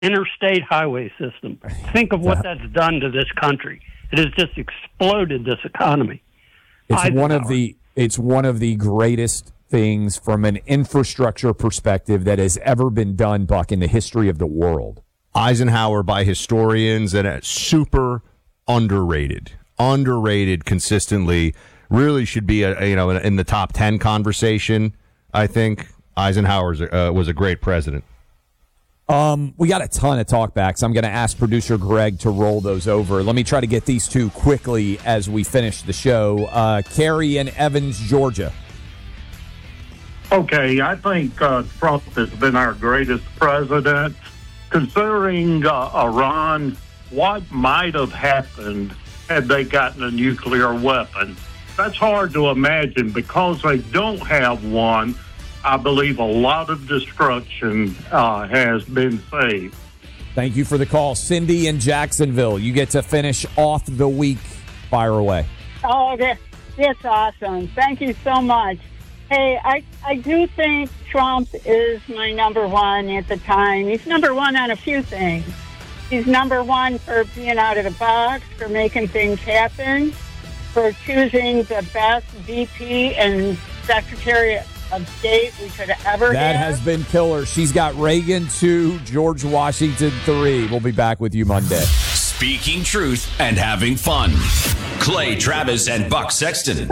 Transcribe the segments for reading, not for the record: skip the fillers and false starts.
interstate highway system. Think of what that's done to this country. It has just exploded this economy. It's one of the greatest things from an infrastructure perspective that has ever been done, Buck, in the history of the world. Eisenhower by historians and super underrated consistently. Really should be in the top 10 conversation. I think Eisenhower was a great president. We got a ton of talkbacks. I'm going to ask producer Greg to roll those over. Let me try to get these two quickly as we finish the show. Carrie in Evans, Georgia. Okay, I think Trump has been our greatest president. Considering Iran, what might have happened had they gotten a nuclear weapon? That's hard to imagine. Because they don't have one, I believe a lot of destruction has been saved. Thank you for the call. Cindy in Jacksonville, you get to finish off the week. Fire away. Oh, that's awesome. Thank you so much. Hey, I do think Trump is my number one at the time. He's number one on a few things. He's number one for being out of the box, for making things happen, for choosing the best VP and Secretary of State we could ever have. That has been killer. She's got Reagan 2, George Washington 3. We'll be back with you Monday. Speaking truth and having fun. Clay Travis and Buck Sexton.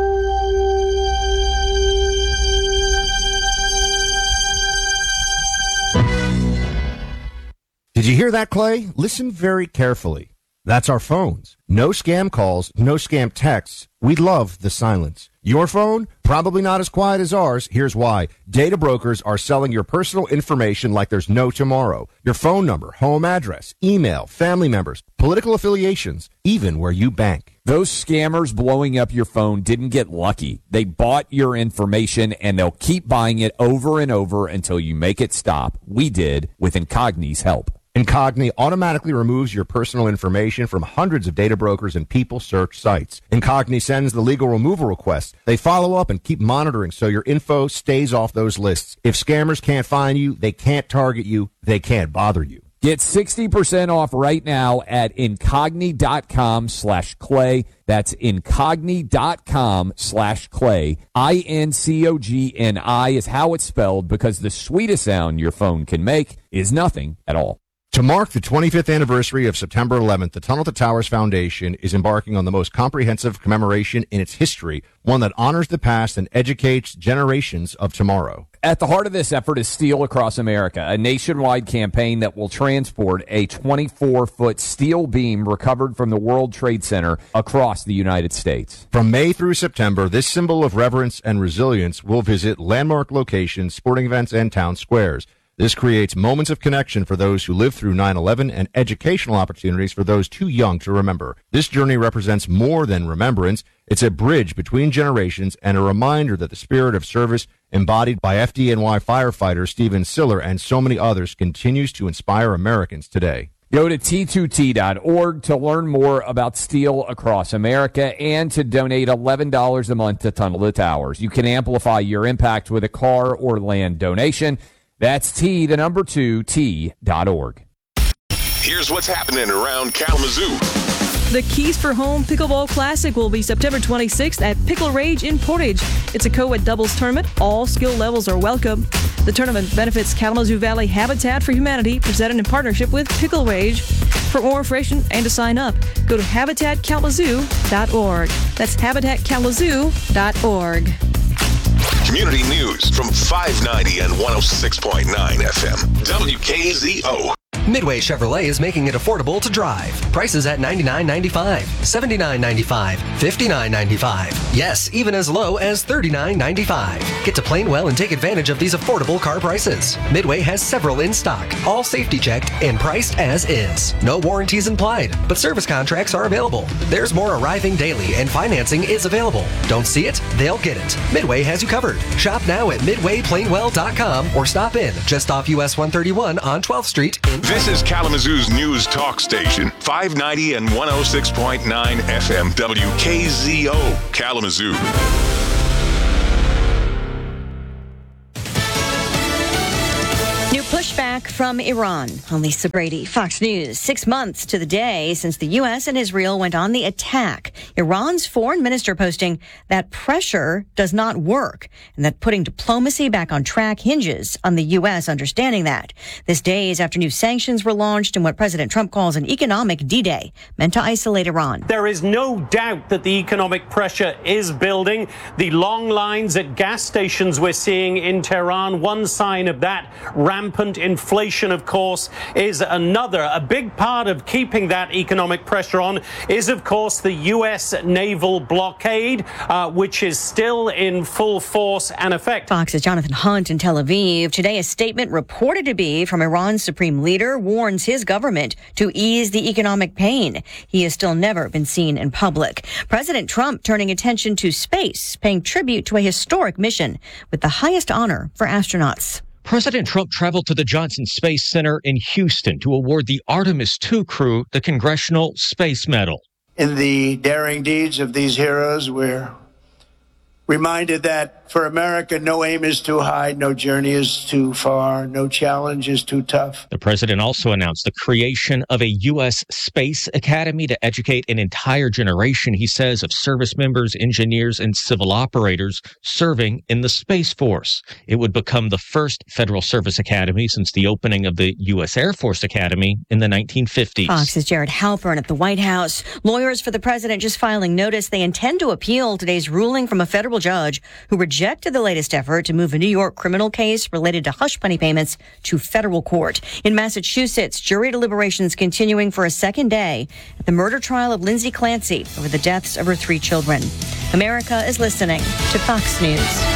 Did you hear that, Clay? Listen very carefully. That's our phones. No scam calls, no scam texts. We love the silence. Your phone? Probably not as quiet as ours. Here's why. Data brokers are selling your personal information like there's no tomorrow. Your phone number, home address, email, family members, political affiliations, even where you bank. Those scammers blowing up your phone didn't get lucky. They bought your information, and they'll keep buying it over and over until you make it stop. We did with Incogni's help. Incogni automatically removes your personal information from hundreds of data brokers and people search sites. Incogni sends the legal removal requests. They follow up and keep monitoring so your info stays off those lists. If scammers can't find you, they can't target you, they can't bother you. Get 60% off right now at incogni.com/Clay. That's incogni.com/Clay. INCOGNI is how it's spelled, because the sweetest sound your phone can make is nothing at all. To mark the 25th anniversary of September 11th, the Tunnel to Towers Foundation is embarking on the most comprehensive commemoration in its history, one that honors the past and educates generations of tomorrow. At the heart of this effort is Steel Across America, a nationwide campaign that will transport a 24-foot steel beam recovered from the World Trade Center across the United States. From May through September, this symbol of reverence and resilience will visit landmark locations, sporting events, and town squares. This creates moments of connection for those who lived through 9/11 and educational opportunities for those too young to remember. This journey represents more than remembrance. It's a bridge between generations and a reminder that the spirit of service embodied by FDNY firefighter Stephen Siller and so many others continues to inspire Americans today. Go to T2T.org to learn more about Steel Across America and to donate $11 a month to Tunnel to Towers. You can amplify your impact with a car or land donation. That's T2T.org. Here's what's happening around Kalamazoo. The Keys for Home Pickleball Classic will be September 26th at Pickle Rage in Portage. It's a co-ed doubles tournament. All skill levels are welcome. The tournament benefits Kalamazoo Valley Habitat for Humanity, presented in partnership with Pickle Rage. For more information and to sign up, go to HabitatKalamazoo.org. That's HabitatKalamazoo.org. Community news from 590 and 106.9 FM. WKZO. Midway Chevrolet is making it affordable to drive. Prices at $99.95, $79.95, $59.95. Yes, even as low as $39.95. Get to Plainwell and take advantage of these affordable car prices. Midway has several in stock, all safety checked and priced as is. No warranties implied, but service contracts are available. There's more arriving daily and financing is available. Don't see it? They'll get it. Midway has you covered. Shop now at MidwayPlainwell.com or stop in just off US 131 on 12th Street in This is Kalamazoo's news talk station, 590 and 106.9 FM, WKZO, Kalamazoo. New pushback back from Iran. I'm Lisa Brady, Fox News. 6 months to the day since the U.S. and Israel went on the attack. Iran's foreign minister posting that pressure does not work and that putting diplomacy back on track hinges on the U.S. understanding that. This days after new sanctions were launched in what President Trump calls an economic D-Day meant to isolate Iran. There is no doubt that the economic pressure is building. The long lines at gas stations we're seeing in Tehran, one sign of that. Rampant inflation, of course, is another. A big part of keeping that economic pressure on is, of course, the U.S. naval blockade, which is still in full force and effect. Fox's Jonathan Hunt in Tel Aviv. Today, a statement reported to be from Iran's supreme leader warns his government to ease the economic pain. He has still never been seen in public. President Trump turning attention to space, paying tribute to a historic mission with the highest honor for astronauts. President Trump traveled to the Johnson Space Center in Houston to award the Artemis II crew the Congressional Space Medal. In the daring deeds of these heroes, we're reminded that for America, no aim is too high, no journey is too far, no challenge is too tough. The president also announced the creation of a U.S. Space Academy to educate an entire generation, he says, of service members, engineers, and civil operators serving in the Space Force. It would become the first federal service academy since the opening of the U.S. Air Force Academy in the 1950s. Fox's Jared Halpern at the White House. Lawyers for the president just filing notice they intend to appeal today's ruling from a federal judge who rejected the latest effort to move a New York criminal case related to hush money payments to federal court. In Massachusetts, jury deliberations continuing for a second day at the murder trial of Lindsay Clancy over the deaths of her 3 children. America is listening to Fox News.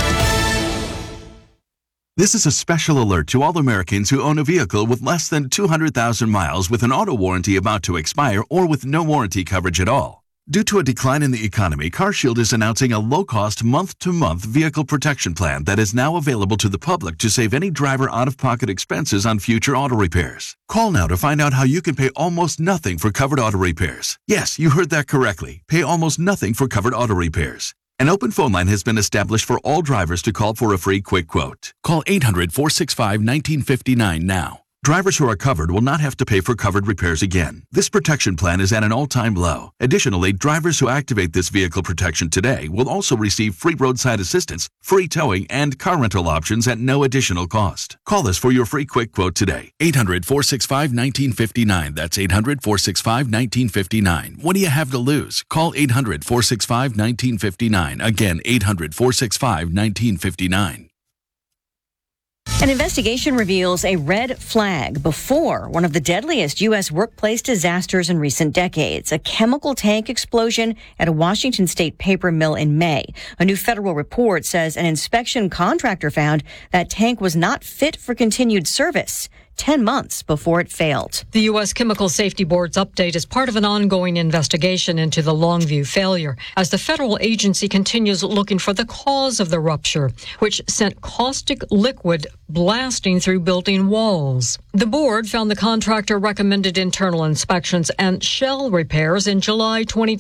This is a special alert to all Americans who own a vehicle with less than 200,000 miles with an auto warranty about to expire or with no warranty coverage at all. Due to a decline in the economy, CarShield is announcing a low-cost month-to-month vehicle protection plan that is now available to the public to save any driver out-of-pocket expenses on future auto repairs. Call now to find out how you can pay almost nothing for covered auto repairs. Yes, you heard that correctly. Pay almost nothing for covered auto repairs. An open phone line has been established for all drivers to call for a free quick quote. Call 800-465-1959 now. Drivers who are covered will not have to pay for covered repairs again. This protection plan is at an all-time low. Additionally, drivers who activate this vehicle protection today will also receive free roadside assistance, free towing, and car rental options at no additional cost. Call us for your free quick quote today. 800-465-1959. That's 800-465-1959. What do you have to lose? Call 800-465-1959. Again, 800-465-1959. An investigation reveals a red flag before one of the deadliest U.S. workplace disasters in recent decades, a chemical tank explosion at a Washington state paper mill in May. A new federal report says an inspection contractor found that tank was not fit for continued service 10 months before it failed. The U.S. Chemical Safety Board's update is part of an ongoing investigation into the Longview failure as the federal agency continues looking for the cause of the rupture, which sent caustic liquid blasting through building walls. The board found the contractor recommended internal inspections and shell repairs in July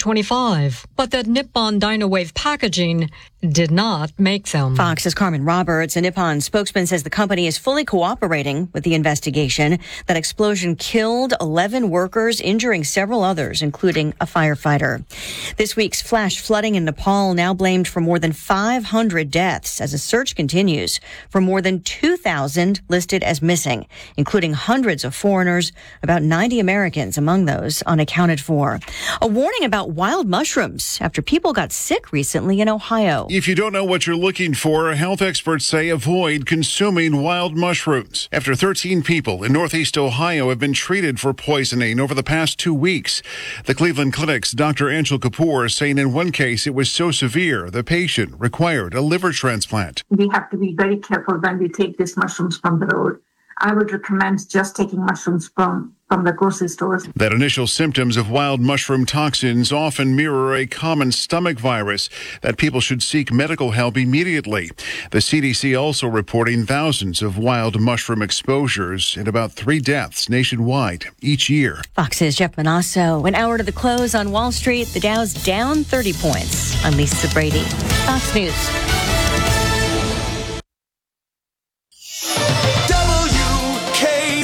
2025, but that Nippon Dynawave Packaging did not make them. Fox's Carmen Roberts, a Nippon spokesman, says the company is fully cooperating with the investigation. That explosion killed 11 workers, injuring several others, including a firefighter. This week's flash flooding in Nepal now blamed for more than 500 deaths as a search continues for more than 2,000 listed as missing, including hundreds of foreigners, about 90 Americans among those unaccounted for. A warning about wild mushrooms after people got sick recently in Ohio. If you don't know what you're looking for, health experts say avoid consuming wild mushrooms. After 13 people in Northeast Ohio have been treated for poisoning over the past 2 weeks. The Cleveland Clinic's Dr. Anshul Kapoor is saying in one case it was so severe the patient required a liver transplant. We have to be very careful when we take these mushrooms from the road. I would recommend just taking mushrooms from the grocery stores. That initial symptoms of wild mushroom toxins often mirror a common stomach virus, that people should seek medical help immediately. The CDC also reporting thousands of wild mushroom exposures and about 3 deaths nationwide each year. Fox's Jeff Manasso. An hour to the close on Wall Street. The Dow's down 30 points. I'm Lisa Brady. Fox News. WKZO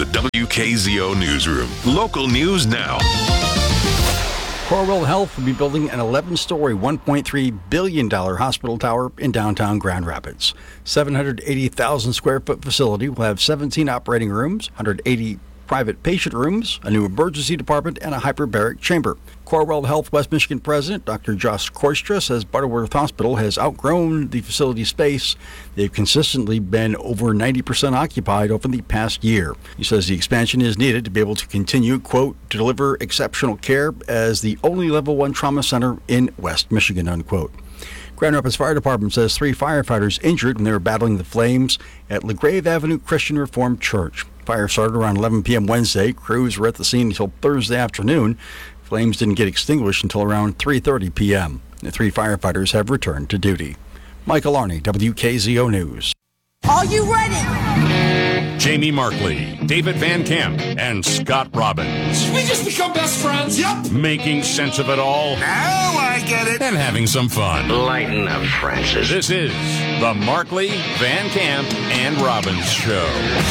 WKZO Newsroom. Local news now. Corewell Health will be building an 11-story, $1.3 billion hospital tower in downtown Grand Rapids. 780,000 square foot facility will have 17 operating rooms, 180 private patient rooms, a new emergency department, and a hyperbaric chamber. Corewell Health West Michigan President Dr. Josh Korstra says Butterworth Hospital has outgrown the facility space. They've consistently been over 90% occupied over the past year. He says the expansion is needed to be able to continue, quote, to deliver exceptional care as the only level 1 trauma center in West Michigan, unquote. Grand Rapids Fire Department says 3 firefighters injured when they were battling the flames at LaGrave Avenue Christian Reformed Church. Fire started around 11 p.m. Wednesday. Crews were at the scene until Thursday afternoon. Flames didn't get extinguished until around 3:30 p.m. The 3 firefighters have returned to duty. Michael Arney, WKZO News. Are you ready? Jamie Markley, David Van Camp, and Scott Robbins. We just become best friends. Yep. Making sense of it all. Now I get it. And having some fun. Lighten up, Francis. This is the Markley, Van Camp, and Robbins Show.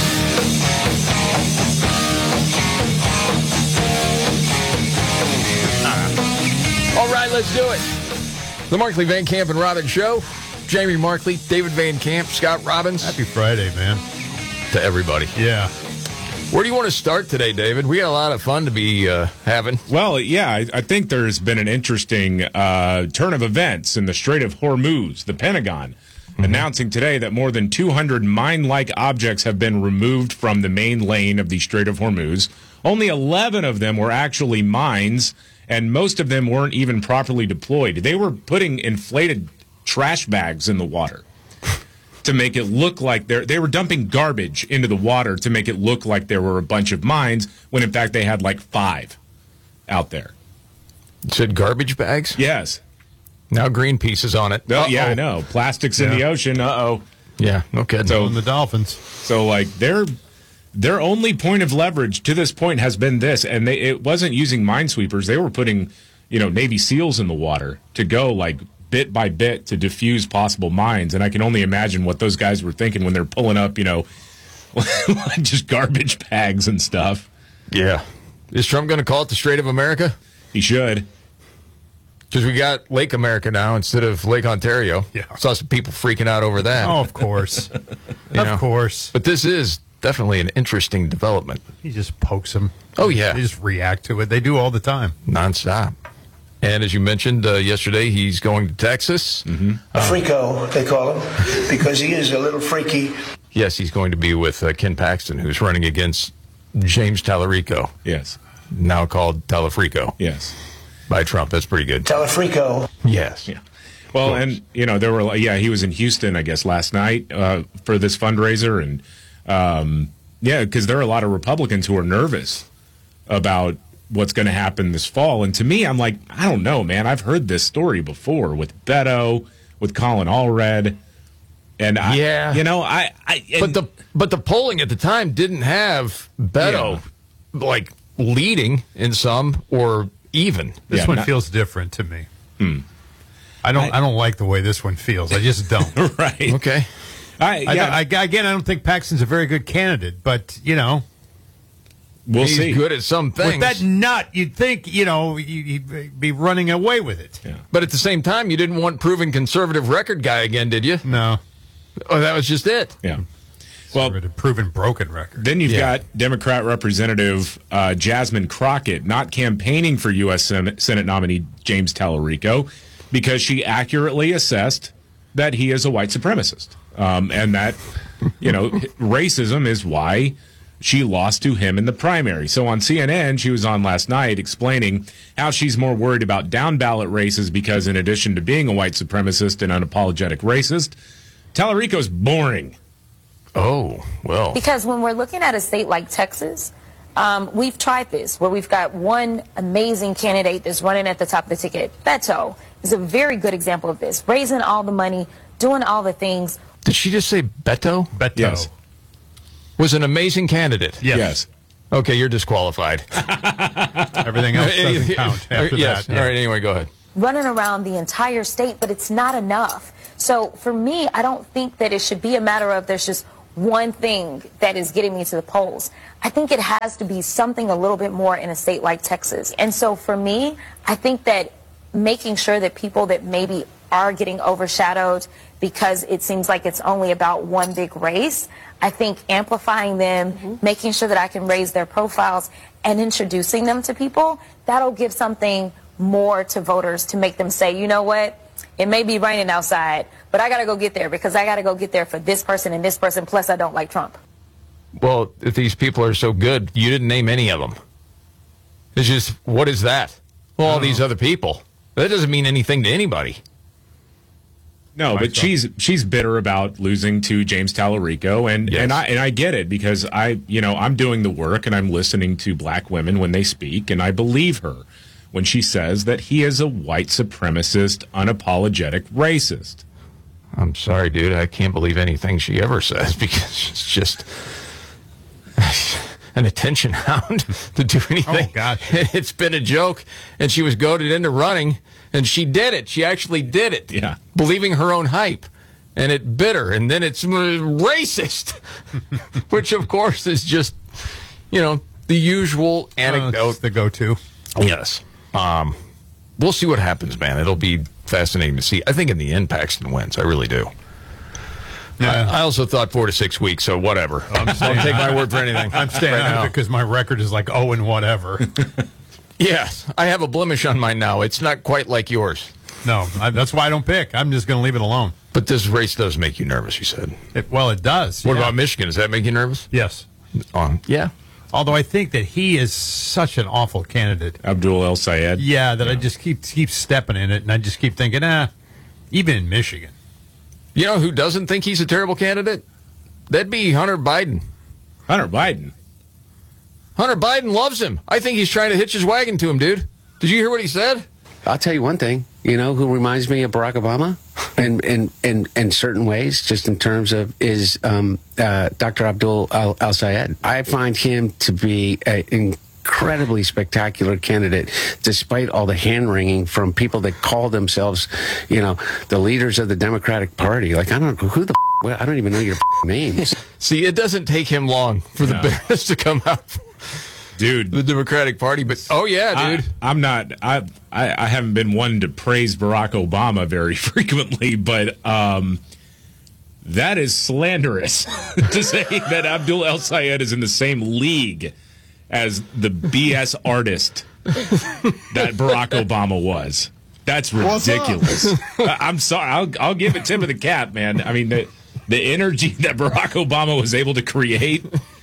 All right, let's do it. The Markley, Van Camp, and Robbins Show. Jamie Markley, David Van Camp, Scott Robbins. Happy Friday, man. To everybody. Yeah. Where do you want to start today, David? We got a lot of fun to be having. Well, yeah, I think there's been an interesting turn of events in the Strait of Hormuz. The Pentagon announcing today that more than 200 mine-like objects have been removed from the main lane of the Strait of Hormuz. Only 11 of them were actually mines, and most of them weren't even properly deployed. They were putting inflated trash bags in the water to make it look like they were dumping garbage into the water to make it look like there were a bunch of mines, when in fact they had like 5 out there. You said garbage bags? Yes. Now Greenpeace is on it. Oh, yeah, I know. Plastics in the ocean. Uh-oh. Yeah, no kidding. So, and the dolphins. So, like, their only point of leverage to this point has been this, and it wasn't using minesweepers. They were putting, Navy SEALs in the water to go, like, bit by bit to diffuse possible mines. And I can only imagine what those guys were thinking when they're pulling up, like just garbage bags and stuff. Yeah. Is Trump going to call it the Strait of America? He should. Because we got Lake America now instead of Lake Ontario. Yeah. Saw some people freaking out over that. Oh, of course. Of course. But this is definitely an interesting development. He just pokes them. Oh, yeah. They just react to it. They do all the time. Nonstop. And as you mentioned yesterday, he's going to Texas. A freako, they call him, because he is a little freaky. Yes, he's going to be with Ken Paxton, who's running against James Tallarico. Yes. Now called Talafrico. Yes. By Trump. That's pretty good. Talafrico. Yes. Yeah. Well, and, there were, he was in Houston, I guess, last night for this fundraiser. And, because there are a lot of Republicans who are nervous about what's going to happen this fall. And to me, I'm like, I don't know, man. I've heard this story before with Beto, with Colin Allred. And but the polling at the time didn't have Beto like leading in some or even. This one feels different to me. I don't like the way this one feels. I just don't. Right. Okay. I don't think Paxton's a very good candidate, but we'll He's see. good at some things. With that nut, you'd think, he'd be running away with it. Yeah. But at the same time, you didn't want proven conservative record guy again, did you? No. Oh, that was just it. Yeah. Well, proven broken record. Then you've got Democrat Representative Jasmine Crockett not campaigning for U.S. Senate nominee James Tallarico because she accurately assessed that he is a white supremacist. And that, racism is why she lost to him in the primary. So on CNN, she was on last night explaining how she's more worried about down-ballot races because in addition to being a white supremacist and unapologetic racist, Tallarico's boring. Oh, well. Because when we're looking at a state like Texas, we've tried this, where we've got one amazing candidate that's running at the top of the ticket. Beto is a very good example of this, raising all the money, doing all the things. Did she just say Beto? Beto. Yes. Was an amazing candidate. Yes. Okay, you're disqualified. Everything else doesn't count after yes. that. All right, anyway, go ahead. Running around the entire state, but it's not enough. So for me, I don't think that it should be a matter of there's just one thing that is getting me to the polls. I think it has to be something a little bit more in a state like Texas. And so for me, I think that making sure that people that maybe are getting overshadowed because it seems like it's only about one big race, I think amplifying them, making sure that I can raise their profiles and introducing them to people, that'll give something more to voters to make them say, you know what, it may be raining outside, but I got to go get there because I got to go get there for this person and this person, plus I don't like Trump. Well, if these people are so good, you didn't name any of them. It's just, what is that? Well, all these other people. That doesn't mean anything to anybody. No, but she's bitter about losing to James Tallarico, and I get it because I'm doing the work and I'm listening to black women when they speak, and I believe her when she says that he is a white supremacist, unapologetic racist. I'm sorry, dude. I can't believe anything she ever says because she's just an attention hound to do anything. Oh, God. It's been a joke, and she was goaded into running, and she did it. She actually did it. Yeah. Believing her own hype. And it bit her, and then it's racist, which, of course, is just, the usual anecdote. The go-to. Yes. We'll see what happens, man. It'll be fascinating to see. I think in the end, Paxton wins. I really do. Yeah. I also thought 4 to 6 weeks, so whatever. Don't take my word for anything. I'm staying right out now of it because my record is like 0 and whatever. Yes, I have a blemish on mine now. It's not quite like yours. No, that's why I don't pick. I'm just going to leave it alone. But this race does make you nervous, you said. It does. What about Michigan? Does that make you nervous? Yes. Yeah. Although I think that he is such an awful candidate. Abdul El Sayed. Yeah, that I just keep stepping in it, and I just keep thinking, even in Michigan. You know who doesn't think he's a terrible candidate? That'd be Hunter Biden. Hunter Biden? Hunter Biden loves him. I think he's trying to hitch his wagon to him, dude. Did you hear what he said? I'll tell you one thing, who reminds me of Barack Obama in certain ways, just in terms of is Dr. Abdul Al Sayed. I find him to be an incredibly spectacular candidate, despite all the hand-wringing from people that call themselves, the leaders of the Democratic Party. Like, I don't know who the I don't even know your names. See, it doesn't take him long for the bitterness to come out. Dude, the Democratic Party, but dude, I'm not. I haven't been one to praise Barack Obama very frequently, but that is slanderous to say that Abdul El Sayed is in the same league as the BS artist that Barack Obama was. That's ridiculous. I'm sorry. I'll give it tip of the cap, man. I mean, the energy that Barack Obama was able to create,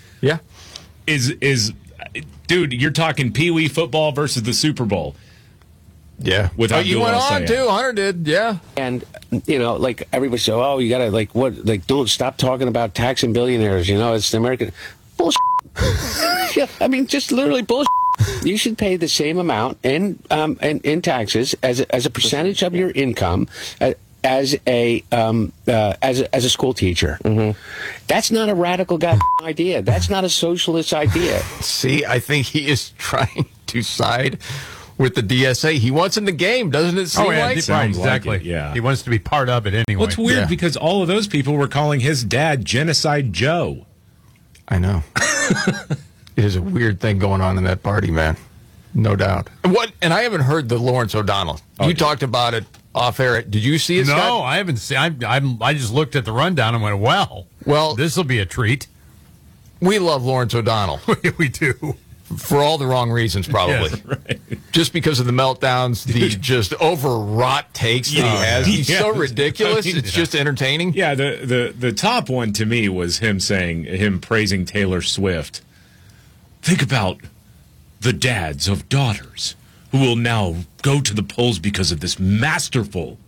is. Dude, you're talking Pee Wee football versus the Super Bowl. Yeah. With you went on, too. Hunter did, yeah. And, like, everybody said, you got to, don't stop talking about taxing billionaires. It's the American. Bullshit. Yeah, I mean, just literally bullshit. You should pay the same amount in taxes as a percentage of your income as a school teacher. Mm-hmm. That's not a radical idea. That's not a socialist idea. See, I think he is trying to side with the DSA. He wants in the game, doesn't it seem like? Right, exactly. Yeah. He wants to be part of it anyway. Well, it's weird because all of those people were calling his dad Genocide Joe. I know. It is a weird thing going on in that party, man. No doubt. And I haven't heard the Lawrence O'Donnell. You talked about it off air. Did you see it, No, Scott? I haven't seen. I just looked at the rundown and went, well, this will be a treat. We love Lawrence O'Donnell. We do. For all the wrong reasons, probably. Yes, right. Just because of the meltdowns, the just overwrought takes that he has. He's so ridiculous. It's just entertaining. Yeah, the top one to me was him praising Taylor Swift. Think about the dads of daughters who will now go to the polls because of this masterful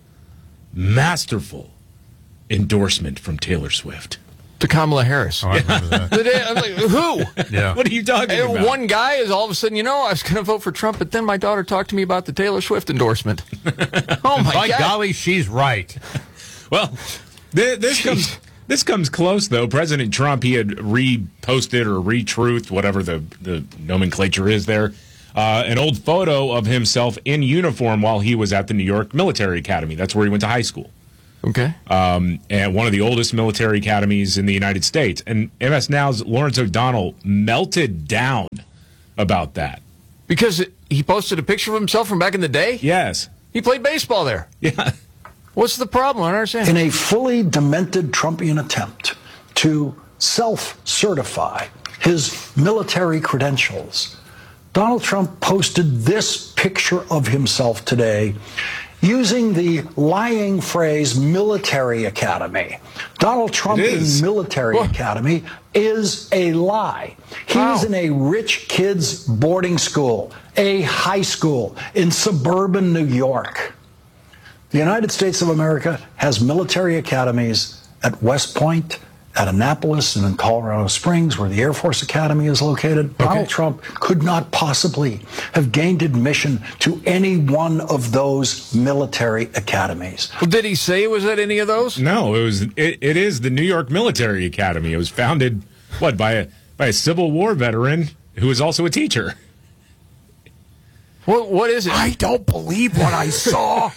endorsement from Taylor Swift. To Kamala Harris. I remember that. I'm like, who? Yeah. What are you talking about? One guy is all of a sudden, I was going to vote for Trump, but then my daughter talked to me about the Taylor Swift endorsement. Oh, my By God. golly, she's right. Well, this comes close, though. President Trump, he had reposted or retruthed, whatever the nomenclature is there, an old photo of himself in uniform while he was at the New York Military Academy. That's where he went to high school. Okay. And one of the oldest military academies in the United States. And MS Now's Lawrence O'Donnell melted down about that. Because he posted a picture of himself from back in the day? Yes. He played baseball there. Yeah. What's the problem? I don't understand. In a fully demented Trumpian attempt to self-certify his military credentials, Donald Trump posted this picture of himself today using the lying phrase military academy. Donald Trump in military academy is a lie. He's in a rich kids boarding school, a high school in suburban New York. The United States of America has military academies at West Point, at Annapolis, and in Colorado Springs, where the Air Force Academy is located. Donald Trump could not possibly have gained admission to any one of those military academies. Well, did he say it was at any of those? No, it is the New York Military Academy. It was founded, by a Civil War veteran who was also a teacher. What is it? I don't believe what I saw.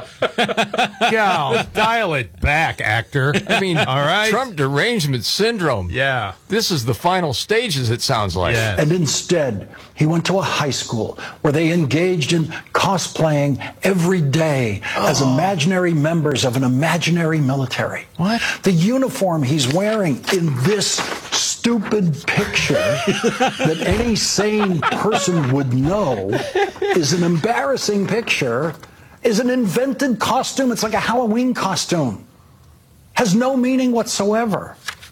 Yeah, dial it back, actor. I mean, all right. Trump derangement syndrome. Yeah. This is the final stages, it sounds like. Yes. And instead, he went to a high school where they engaged in cosplaying every day as imaginary members of an imaginary military. What? The uniform he's wearing in this stupid picture that any sane person would know is an embarrassing picture, is an invented costume. It's like a Halloween costume. Has no meaning whatsoever.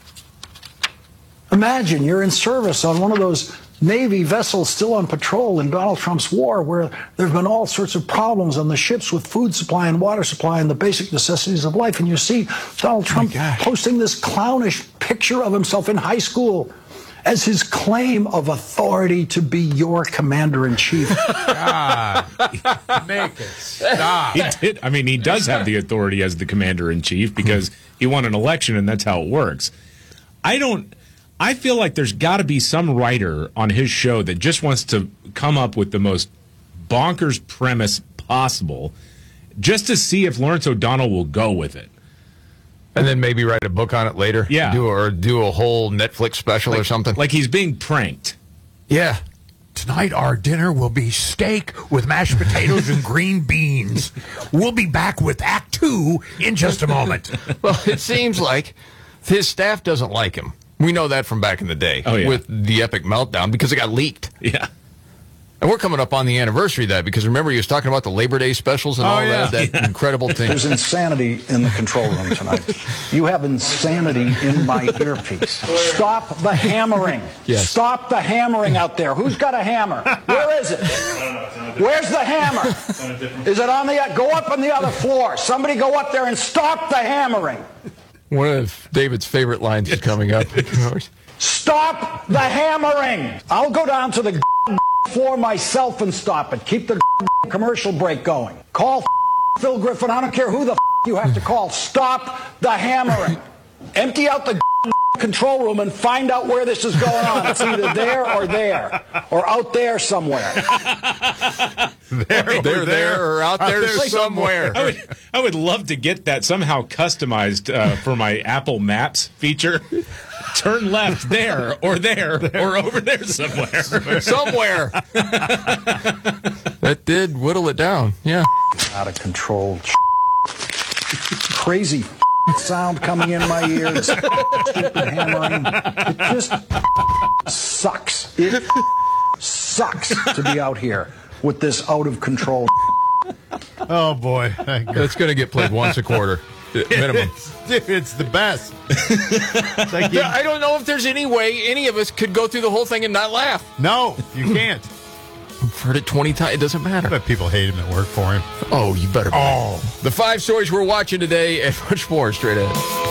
Imagine you're in service on one of those Navy vessels still on patrol in Donald Trump's war, where there have been all sorts of problems on the ships with food supply and water supply and the basic necessities of life. And you see Donald Trump posting this clownish picture of himself in high school as his claim of authority to be your commander-in-chief. God, make it stop. He does have the authority as the commander-in-chief because he won an election, and that's how it works. I feel like there's got to be some writer on his show that just wants to come up with the most bonkers premise possible just to see if Lawrence O'Donnell will go with it. And then maybe write a book on it later? Yeah. Do a whole Netflix special or something? Like he's being pranked. Yeah. Tonight our dinner will be steak with mashed potatoes and green beans. We'll be back with Act 2 in just a moment. Well, it seems like his staff doesn't like him. We know that from back in the day with the epic meltdown because it got leaked. Yeah. And we're coming up on the anniversary of that because remember he was talking about the Labor Day specials and that incredible thing. There's insanity in the control room tonight. You have insanity in my earpiece. Stop the hammering. Yes. Stop the hammering out there. Who's got a hammer? Where is it? Where's the hammer? Is it on the... Go up on the other floor. Somebody go up there and stop the hammering. One of David's favorite lines is coming up. Stop the hammering. I'll go down to the floor myself and stop it. Keep the commercial break going. Call Phil Griffin. I don't care who the you have to call. Stop the hammering. Empty out the control room and find out where this is going on. It's either there or out there somewhere. There or out there somewhere. I would love to get that somehow customized for my Apple Maps feature. Turn left there or over there somewhere. Somewhere. That did whittle it down. Yeah. Out of control. Crazy sound coming in my ears. Stupid hammering. It just sucks. It sucks to be out here with this out of control. Oh boy. It's going to get played once a quarter. Minimum. It's the best. It's like I don't know if there's any way any of us could go through the whole thing and not laugh. No, you can't. I've heard it 20 times. It doesn't matter. But people hate him at work for him. Oh, you better. The 5 stories we're watching today and much more straight ahead.